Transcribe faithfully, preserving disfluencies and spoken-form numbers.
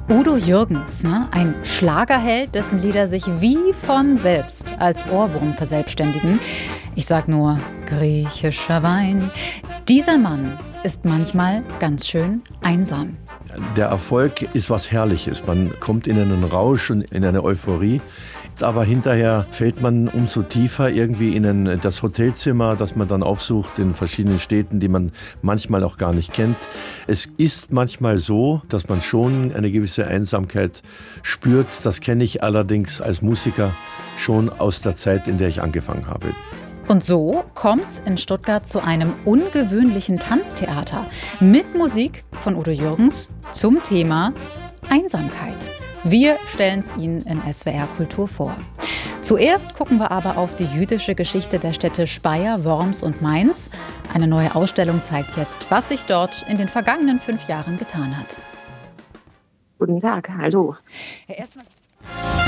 Udo Jürgens, ne? Ein Schlagerheld, dessen Lieder sich wie von selbst als Ohrwurm verselbstständigen. Ich sag nur griechischer Wein. Dieser Mann ist manchmal ganz schön einsam. Der Erfolg ist was Herrliches. Man kommt in einen Rausch und in eine Euphorie. Aber hinterher fällt man umso tiefer irgendwie in ein, das Hotelzimmer, das man dann aufsucht in verschiedenen Städten, die man manchmal auch gar nicht kennt. Es ist manchmal so, dass man schon eine gewisse Einsamkeit spürt. Das kenne ich allerdings als Musiker schon aus der Zeit, in der ich angefangen habe. Und so kommt's in Stuttgart zu einem ungewöhnlichen Tanztheater mit Musik von Udo Jürgens zum Thema Einsamkeit. Wir stellen es Ihnen in S W R Kultur vor. Zuerst gucken wir aber auf die jüdische Geschichte der Städte Speyer, Worms und Mainz. Eine neue Ausstellung zeigt jetzt, was sich dort in den vergangenen fünf Jahren getan hat. Guten Tag, hallo. Ja, erstmal